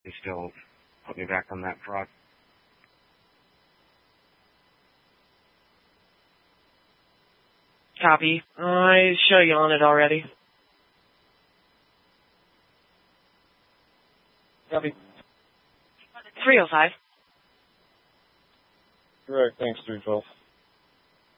You still put me back on that fraud. Copy. I show you on it already. Copy. 305. Correct, thanks, 312.